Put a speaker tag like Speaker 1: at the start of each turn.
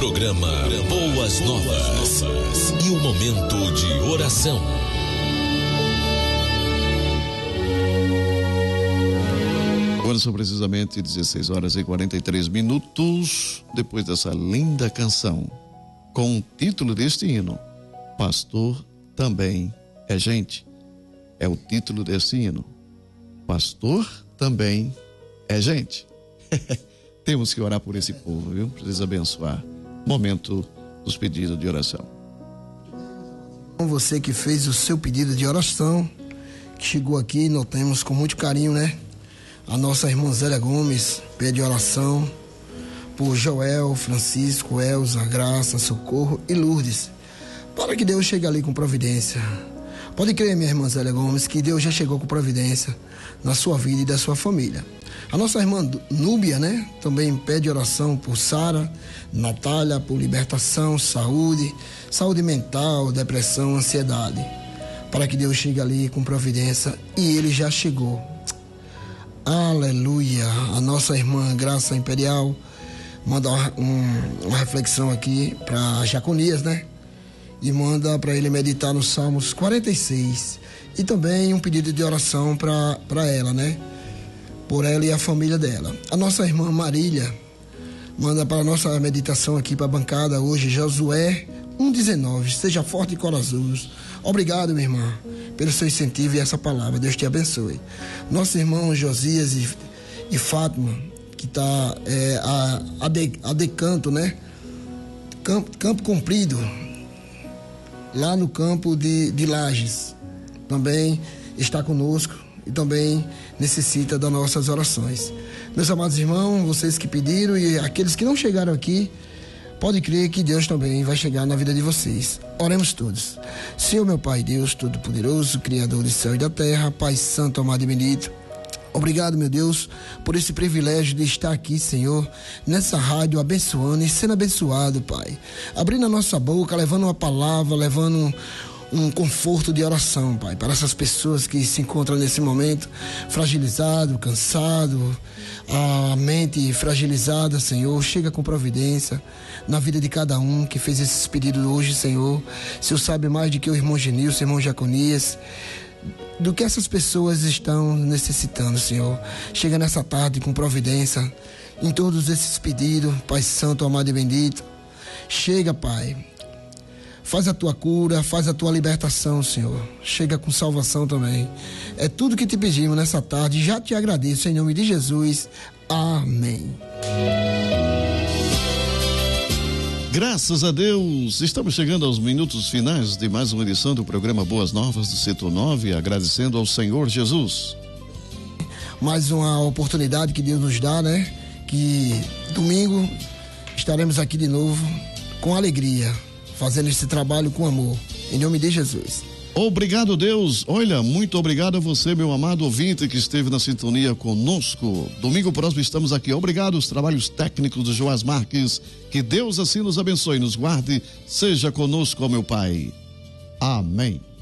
Speaker 1: Programa Boas Novas. E o momento de oração.
Speaker 2: Agora são precisamente 16 horas e 43 minutos. Depois dessa linda canção, com o título deste hino, Pastor também é gente. É o título desse hino. Pastor também é gente. Temos que orar por esse povo, viu? Precisa abençoar. Momento dos pedidos de oração.
Speaker 3: Você que fez o seu pedido de oração, que chegou aqui, notamos com muito carinho, né? A nossa irmã Zélia Gomes pede oração por Joel, Francisco, Elza, Graça, Socorro e Lourdes, para que Deus chegue ali com providência. Pode crer, minha irmã Zélia Gomes, que Deus já chegou com providência na sua vida e da sua família. A nossa irmã Núbia, né? Também pede oração por Sara, Natália, por libertação, saúde mental, depressão, ansiedade, para que Deus chegue ali com providência, e Ele já chegou. Aleluia. A nossa irmã Graça Imperial manda uma reflexão aqui para Jaconias, né? E manda para ele meditar nos Salmos 46. E também um pedido de oração para ela, né? Por ela e a família dela. A nossa irmã Marília manda para a nossa meditação aqui para a bancada hoje, Josué 1,19. Seja forte e corajoso. Obrigado, minha irmã, pelo seu incentivo e essa palavra. Deus te abençoe. Nosso irmão Josias e Fátima, que está a decanto, né? Campo Comprido, lá no campo de Lages, também está conosco e também necessita das nossas orações. Meus amados irmãos, vocês que pediram e aqueles que não chegaram aqui, pode crer que Deus também vai chegar na vida de vocês. Oremos todos. Senhor, meu Pai, Deus Todo-Poderoso, Criador do céu e da terra, Pai Santo, amado e bendito, obrigado, meu Deus, por esse privilégio de estar aqui, Senhor, nessa rádio abençoando e sendo abençoado, Pai. Abrindo a nossa boca, levando uma palavra, levando um conforto de oração, Pai, para essas pessoas que se encontram nesse momento fragilizado, cansado, a mente fragilizada, Senhor. Chega com providência na vida de cada um que fez esses pedidos hoje, Senhor. O Senhor sabe mais do que o irmão Genilson, o irmão Jaconias, do que essas pessoas estão necessitando, Senhor. Chega nessa tarde com providência em todos esses pedidos, Pai Santo, amado e bendito. Chega, Pai. Faz a tua cura, faz a tua libertação, Senhor. Chega com salvação também. É tudo que te pedimos nessa tarde. Já te agradeço em nome de Jesus. Amém.
Speaker 2: Graças a Deus, estamos chegando aos minutos finais de mais uma edição do programa Boas Novas do Setor 9, agradecendo ao Senhor Jesus.
Speaker 3: Mais uma oportunidade que Deus nos dá, né? Que domingo estaremos aqui de novo com alegria, fazendo esse trabalho com amor, em nome de Jesus.
Speaker 2: Obrigado, Deus. Olha, muito obrigado a você, meu amado ouvinte, que esteve na sintonia conosco. Domingo próximo estamos aqui. Obrigado aos trabalhos técnicos do Joás Marques. Que Deus assim nos abençoe, nos guarde. Seja conosco, ó meu Pai. Amém.